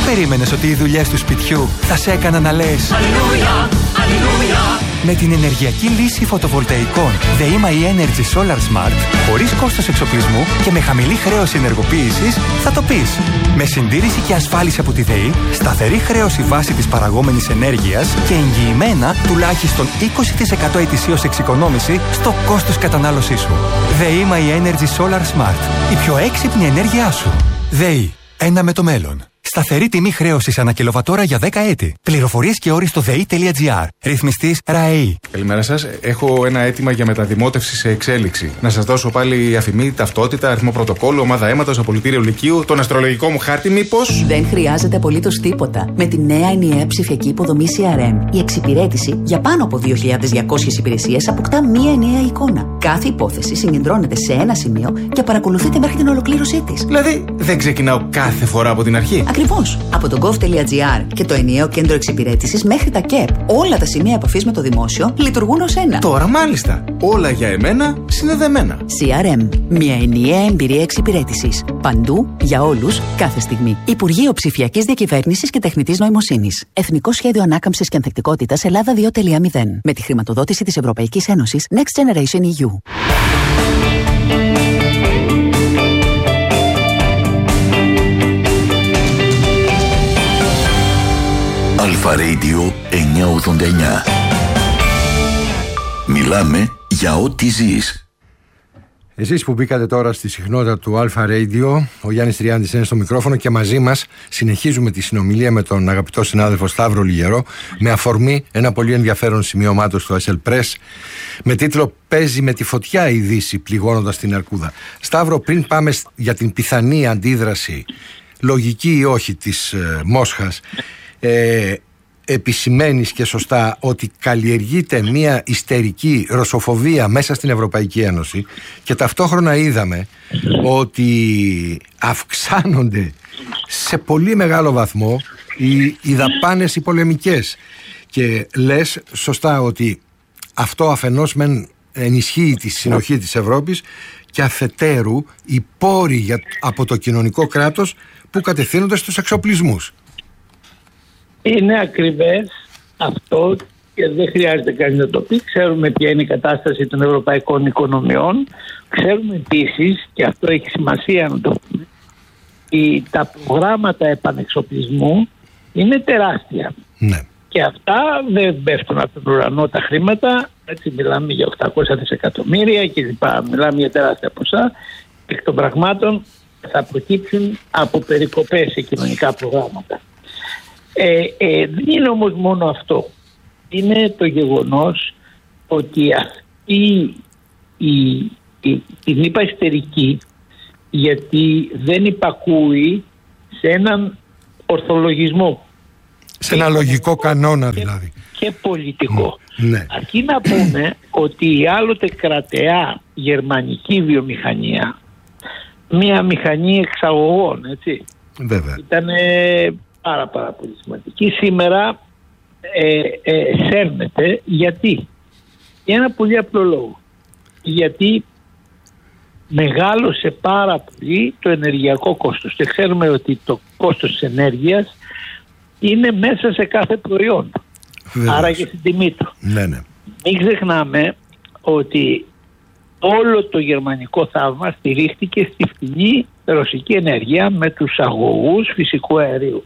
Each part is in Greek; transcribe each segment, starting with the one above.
περίμενες ότι οι δουλειές του σπιτιού θα σε έκαναν να λες Αλληλούια, Αλληλούια? Με την ενεργειακή λύση φωτοβολταϊκών ΔΕΗ Energy Solar Smart, χωρίς κόστος εξοπλισμού και με χαμηλή χρέωση ενεργοποίησης, θα το πεις. Με συντήρηση και ασφάλιση από τη ΔΕΗ, σταθερή χρέωση βάση της παραγόμενης ενέργειας και εγγυημένα τουλάχιστον 20% ετησίως εξοικονόμηση στο κόστος κατανάλωσής σου. ΔΕΗ Energy Solar Smart. Η πιο έξυπνη ενέργειά σου. ΔΕΗ. Ένα με το μέλλον. Σταθερή τιμή χρέωσης ανά κιλοβατόρα για 10 έτη. Πληροφορίες και όροι στο ΔΕΗ.gr. Ρυθμιστής ΡΑΕΗ. Καλημέρα σας. Έχω ένα αίτημα για μεταδημότευση σε εξέλιξη. Να σας δώσω πάλι αφημί, ταυτότητα, αριθμό πρωτοκόλλου, ομάδα αίματος, απολυτήριο λυκείου, τον αστρολογικό μου χάρτη, μήπως? Δεν χρειάζεται απολύτως τίποτα. Με τη νέα ενιαία ψηφιακή υποδομή CRM, η εξυπηρέτηση για πάνω από 2.200 υπηρεσίες αποκτά μία ενιαία εικόνα. Κάθε υπόθεση συγκεντρώνεται σε ένα σημείο και παρακολουθείται μέχρι την ολοκλήρωσή της. Δηλαδή, δεν ξεκινάω κάθε φορά από την αρχή. Ακριβώς. Από το gov.gr και το ενιαίο κέντρο εξυπηρέτησης μέχρι τα ΚΕΠ, όλα τα σημεία επαφής με το δημόσιο λειτουργούν ως ένα. Τώρα μάλιστα. Όλα για εμένα συνδεδεμένα. CRM. Μια ενιαία εμπειρία εξυπηρέτησης. Παντού, για όλους, κάθε στιγμή. Υπουργείο Ψηφιακής Διακυβέρνησης και Τεχνητής Νοημοσύνης. Εθνικό Σχέδιο Ανάκαμψης και Ανθεκτικότητας Ελλάδα 2.0. Με τη χρηματοδότηση της Ευρωπαϊκής Ένωσης Next Generation EU. Αλφα Radio 989. Μιλάμε για ό,τι ζεις. Εσείς που μπήκατε τώρα στη συχνότητα του Αλφα Radio, ο Γιάννης Τριάντης είναι στο μικρόφωνο και μαζί μας συνεχίζουμε τη συνομιλία με τον αγαπητό συνάδελφο Σταύρο Λιγερό με αφορμή ένα πολύ ενδιαφέρον σημειωμάτο στο SL Press με τίτλο «Παίζει με τη φωτιά η Δύση πληγώνοντας την Αρκούδα». Σταύρο, πριν πάμε για την πιθανή αντίδραση, λογική ή όχι, της Μόσχας, επισημαίνεις και σωστά ότι καλλιεργείται μια ιστερική ρωσοφοβία μέσα στην Ευρωπαϊκή Ένωση και ταυτόχρονα είδαμε ότι αυξάνονται σε πολύ μεγάλο βαθμό οι δαπάνες οι πολεμικές και λες σωστά ότι αυτό αφενός μεν ενισχύει τη συνοχή της Ευρώπης και αφετέρου οι πόροι από το κοινωνικό κράτος που κατευθύνονται στους εξοπλισμούς. Είναι ακριβές αυτό και δεν χρειάζεται κανείς να το πει. Ξέρουμε ποια είναι η κατάσταση των ευρωπαϊκών οικονομιών. Ξέρουμε επίσης, και αυτό έχει σημασία να το πούμε, ότι τα προγράμματα επανεξοπλισμού είναι τεράστια. Ναι. Και αυτά δεν πέφτουν από τον ουρανό τα χρήματα. Έτσι μιλάμε για 800 δισεκατομμύρια και λοιπά. Μιλάμε για τεράστια ποσά. Εκ των πραγμάτων θα προκύψουν από περικοπές σε κοινωνικά προγράμματα. Δεν είναι όμως μόνο αυτό. Είναι το γεγονός ότι αυτή την είπα ιστερική γιατί δεν υπακούει σε έναν ορθολογισμό. Σε ένα λογικό κανόνα δηλαδή. Και πολιτικό. Ναι. Αρκεί να πούμε ότι η άλλοτε κρατεά γερμανική βιομηχανία, μια μηχανή εξαγωγών, έτσι, ήταν πάρα πολύ σημαντική. Σήμερα σέρνεται. Γιατί? Για ένα πολύ απλό λόγο. Γιατί μεγάλωσε πάρα πολύ το ενεργειακό κόστος και ξέρουμε ότι το κόστος της ενέργειας είναι μέσα σε κάθε προϊόν. Άρα και στην τιμή του. Ναι. Μην ξεχνάμε ότι όλο το γερμανικό θαύμα στηρίχτηκε στη φτηνή ρωσική ενέργεια με τους αγωγούς φυσικού αερίου.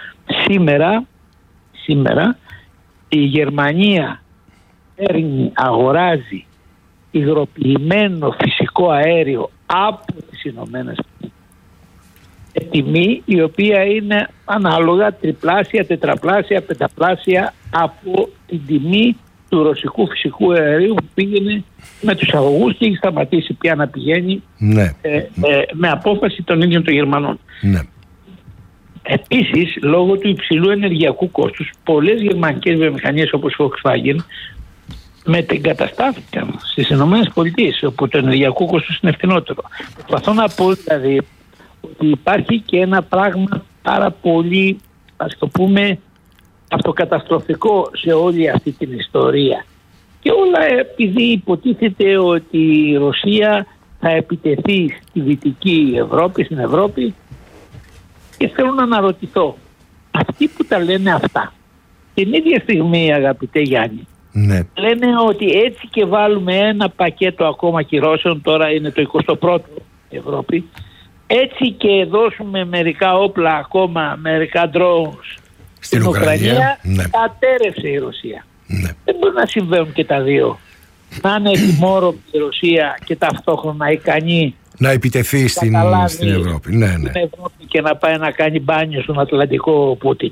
Σήμερα η Γερμανία αγοράζει υγροποιημένο φυσικό αέριο από τις Ηνωμένες Πολιτείες σε τιμή η οποία είναι ανάλογα τριπλάσια, τετραπλάσια, πενταπλάσια από την τιμή του ρωσικού φυσικού αερίου που πήγαινε με τους αγωγούς και έχει σταματήσει πια να πηγαίνει με απόφαση των ίδιων των Γερμανών. Ναι. Επίσης, λόγω του υψηλού ενεργειακού κόστους, πολλές γερμανικές βιομηχανίες όπως Volkswagen μετεγκαταστάθηκαν στις Ηνωμένες Πολιτείες, όπου το ενεργειακό κόστος είναι φθηνότερο. Προσπαθώ να πω δηλαδή ότι υπάρχει και ένα πράγμα πάρα πολύ, ας το πούμε, αυτοκαταστροφικό σε όλη αυτή την ιστορία. Και όλα επειδή υποτίθεται ότι η Ρωσία θα επιτεθεί στη Δυτική Ευρώπη, στην Ευρώπη, και θέλω να αναρωτηθώ, αυτοί που τα λένε αυτά την ίδια στιγμή, αγαπητέ Γιάννη, λένε ότι έτσι και βάλουμε ένα πακέτο ακόμα κυρώσεων, τώρα είναι το 21ο Ευρώπη, έτσι και δώσουμε μερικά όπλα ακόμα, μερικά drones στην Ουκρανία, κατέρευσε η Ρωσία. Δεν μπορεί να συμβαίνουν και τα δύο. Να είναι ετοιμόρροπη η Ρωσία και ταυτόχρονα ικανή να επιτεθεί στην Ευρώπη. Στην Ευρώπη και να πάει να κάνει μπάνιο στον Ατλαντικό Πούτιν.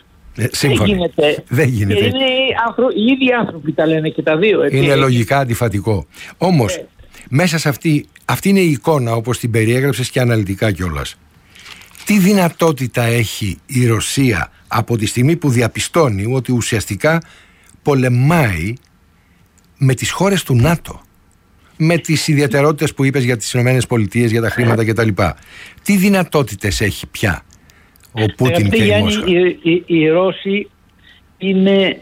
Δεν γίνεται. Είναι οι ίδιοι άνθρωποι τα λένε και τα δύο. Έτσι. Είναι λογικά αντιφατικό. Όμως, μέσα σε αυτή είναι η εικόνα όπως την περιέγραψες και αναλυτικά κιόλας. Τι δυνατότητα έχει η Ρωσία από τη στιγμή που διαπιστώνει ότι ουσιαστικά πολεμάει με τις χώρες του ΝΑΤΟ, με τις ιδιαιτερότητες που είπες για τις ΗΠΑ, για τα χρήματα κτλ. Τι δυνατότητες έχει πια ο Πούτιν και η Μόσχα? Οι Ρώσοι είναι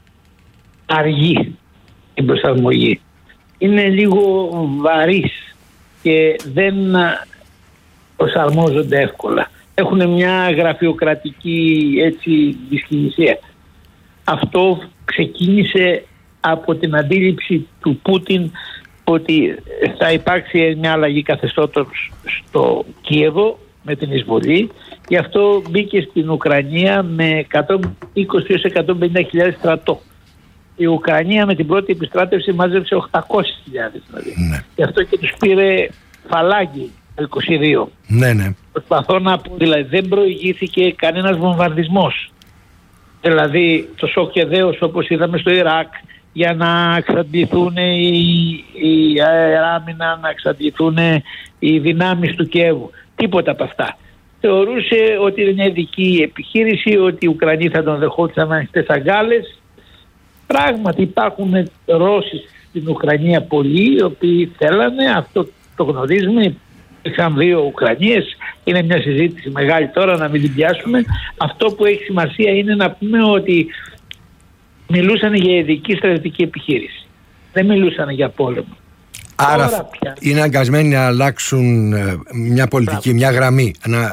αργοί στην προσαρμογή. Είναι λίγο βαρύς και δεν προσαρμόζονται εύκολα. Έχουν μια γραφειοκρατική δυσκινησία. Αυτό ξεκίνησε από την αντίληψη του Πούτιν ότι θα υπάρξει μια αλλαγή καθεστώτος στο Κίεβο με την εισβολή. Γι' αυτό μπήκε στην Ουκρανία με 120-150.000 στρατό. Η Ουκρανία με την πρώτη επιστράτευση μάζεψε 800.000 δηλαδή. Γι' αυτό και τους πήρε φαλάκι το 22. Προσπαθώ να πω, δηλαδή δεν προηγήθηκε κανένας βομβαρδισμός. Δηλαδή το σοκ και δέος όπως είδαμε στο Ιράκ, για να εξαντληθούν οι αεράμινα, να εξαντληθούν οι δυνάμεις του Κιέβου. Τίποτα από αυτά. Θεωρούσε ότι είναι μια ειδική επιχείρηση, ότι οι Ουκρανοί θα τον δεχόντουσαν ανοιχτές αγκάλες. Πράγματι υπάρχουν Ρώσοι στην Ουκρανία πολλοί, οι οποίοι θέλανε, αυτό το γνωρίζουμε. Είχαν δύο Ουκρανίες, είναι μια συζήτηση μεγάλη τώρα, να μην την πιάσουμε. Αυτό που έχει σημασία είναι να πούμε ότι μιλούσαν για ειδική στρατιωτική επιχείρηση. Δεν μιλούσαν για πόλεμο. Άρα είναι αγκασμένοι να αλλάξουν μια πολιτική, μια γραμμή.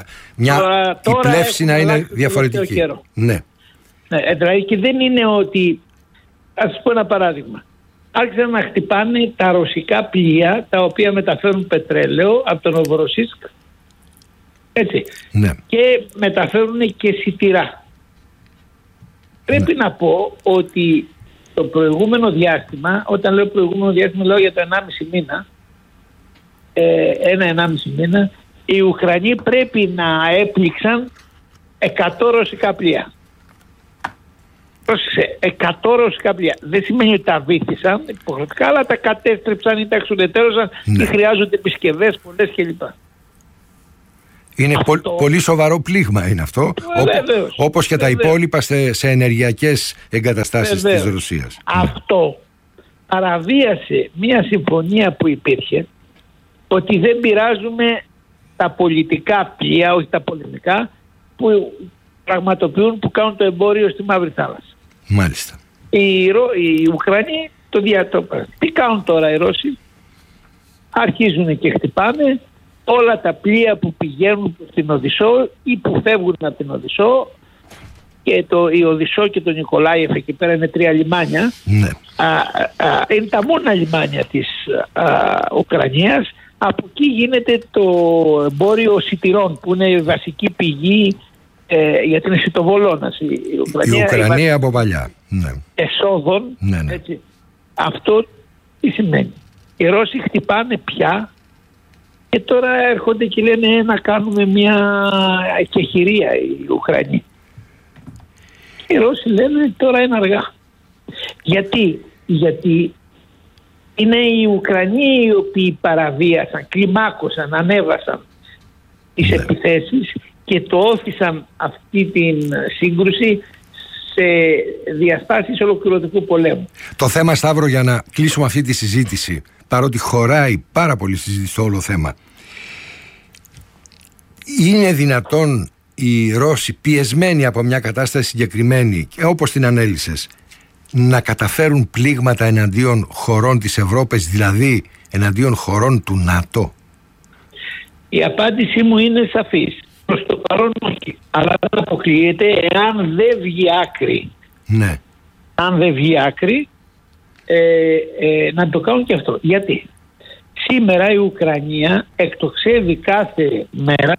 Η πλεύση να είναι διαφορετική. Ναι, και δεν είναι ότι... Ας σας πω ένα παράδειγμα. Άρχισαν να χτυπάνε τα ρωσικά πλοία τα οποία μεταφέρουν πετρέλαιο από τον Νοβοροσίσκ. Έτσι. Και μεταφέρουν και σιτηρά. Πρέπει να πω ότι το προηγούμενο διάστημα, όταν λέω προηγούμενο διάστημα λέω για το 1,5 μήνα, 1,5 μήνα, οι Ουκρανοί πρέπει να έπληξαν 100 ρωσικά πλοία. Πρόσεξε, 100 ρωσικά πλοία. Δεν σημαίνει ότι τα βήθησαν υποχρεωτικά, αλλά τα κατέστρεψαν ή τα εξουδετερώσαν ή χρειάζονται επισκευές πολλές κλπ. Είναι πολύ σοβαρό πλήγμα είναι αυτό, όπως και τα υπόλοιπα σε ενεργειακές εγκαταστάσεις της Ρωσίας. Αυτό παραβίασε μια συμφωνία που υπήρχε, ότι δεν πειράζουμε τα πολιτικά πλοία, όχι τα πολεμικά, που πραγματοποιούν, που κάνουν το εμπόριο στη Μαύρη Θάλασσα. Μάλιστα. Οι Ουκρανοί το διατρόπαν. Τι κάνουν τώρα οι Ρώσοι? Αρχίζουν και χτυπάνε όλα τα πλοία που πηγαίνουν προς την Οδυσσό ή που φεύγουν από την Οδυσσό, και η Οδυσσό και το Νικολάιεφ, εκεί πέρα είναι 3 λιμάνια. Είναι τα μόνα λιμάνια της Ουκρανίας. Από εκεί γίνεται το εμπόριο σιτηρών, που είναι η βασική πηγή για την σιτοβολώνα. Η Ουκρανία από παλιά. Εσόδων. Έτσι. Αυτό τι σημαίνει? Οι Ρώσοι χτυπάνε πια και τώρα έρχονται και λένε να κάνουμε μια εκεχηρία οι Ουκρανοί. Οι Ρώσοι λένε τώρα είναι αργά. Γιατί είναι οι Ουκρανοί οι οποίοι παραβίασαν, κλιμάκωσαν, ανέβασαν τις επιθέσεις και το όθησαν αυτή την σύγκρουση σε διαστάσεις ολοκληρωτικού πολέμου. Το θέμα, Σταύρο, για να κλείσουμε αυτή τη συζήτηση, παρότι χωράει πάρα πολύ συζήτηση στο όλο θέμα, είναι δυνατόν οι Ρώσοι, πιεσμένοι από μια κατάσταση συγκεκριμένη και όπως την ανέλυσες, να καταφέρουν πλήγματα εναντίον χωρών της Ευρώπης, δηλαδή εναντίον χωρών του ΝΑΤΟ? Η απάντησή μου είναι σαφής. Προς το παρόν όχι. Αλλά δεν αποκλείεται εάν δεν βγει άκρη. Ναι. Αν δεν βγει άκρη, να το κάνουν και αυτό. Γιατί σήμερα η Ουκρανία εκτοξεύει κάθε μέρα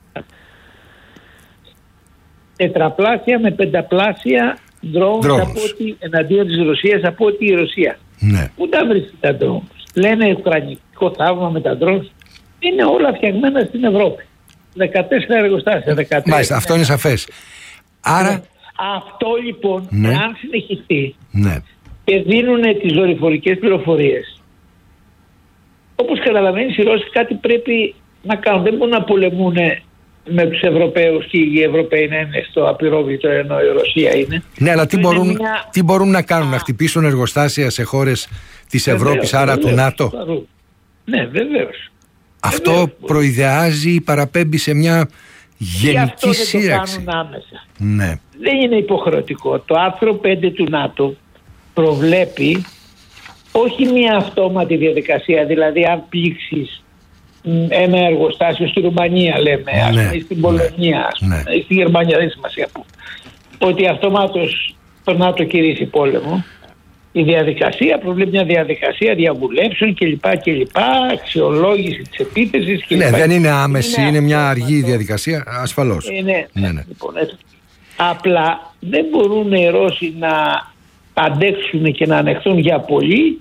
τετραπλάσια με πενταπλάσια drones από ότι, εναντίον της Ρωσίας από ότι η Ρωσία. Ναι. Πού τα βρίσκει τα drones? Λένε ουκρανικό θαύμα με τα drones. Είναι όλα φτιαγμένα στην Ευρώπη. 14 εργοστάσια. 13. Μάλιστα, αυτό είναι σαφές. Άρα... Ναι. Αυτό λοιπόν, ναι, αν συνεχιστεί, ναι, και δίνουν τις δορυφορικές πληροφορίες, όπως καταλαβαίνεις, οι Ρώσοι κάτι πρέπει να κάνουν. Δεν μπορούν να πολεμούν με τους Ευρωπαίους και οι Ευρωπαίοι να είναι στο απειρόβητο ενώ η Ρωσία είναι. Ναι, αλλά τι μπορούν να κάνουν? Να χτυπήσουν εργοστάσια σε χώρες της Ευρώπης, άρα του ΝΑΤΟ? Ναι, βεβαίως. Αυτό βεβαίως. Προειδεάζει ή παραπέμπει σε μια γενική σύραξη? Δεν το κάνουν άμεσα. Ναι. Δεν είναι υποχρεωτικό. Το άρθρο 5 του ΝΑΤΟ προβλέπει όχι μια αυτόματη διαδικασία, δηλαδή αν πλήξεις ένα εργοστάσιο στη Ρουμανία, λέμε, ναι, ή στην Πολωνία, ναι, ή στη Γερμανία, δεν σημασία που, ότι αυτομάτως το ΝΑΤΟ κηρύσσει πόλεμο. Η διαδικασία προβλέπει μια διαδικασία διαβουλεύσεων κλπ. Αξιολόγηση της επίθεσης κλπ. Ναι, δεν είναι άμεση, είναι μια αργή διαδικασία, ασφαλώς. Ναι. Λοιπόν, απλά δεν μπορούν οι Ρώσοι να αντέξουν και να ανεχθούν για πολύ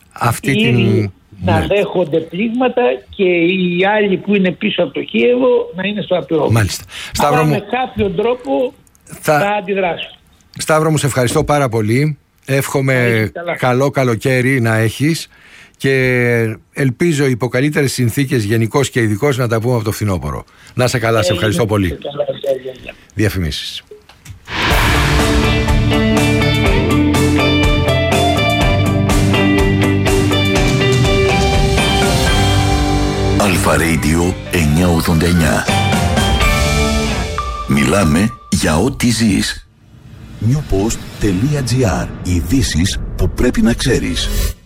να δέχονται πλήγματα και οι άλλοι που είναι πίσω από το Κίεβο να είναι στο απειρόβητο. Μάλιστα. Σταύρο μου, με κάποιον τρόπο θα αντιδράσουν. Σταύρο μου, σε ευχαριστώ πάρα πολύ. Εύχομαι καλό καλοκαίρι να έχεις και ελπίζω υπό καλύτερες συνθήκες γενικώς και ειδικώς να τα πούμε από το φθινόπωρο. Να σε καλά, σε ευχαριστώ πολύ. Διαφημίσεις. Αλφα Radio 989. Μιλάμε για ό,τι ζεις. Newpost.gr. Ειδήσεις που πρέπει να ξέρεις.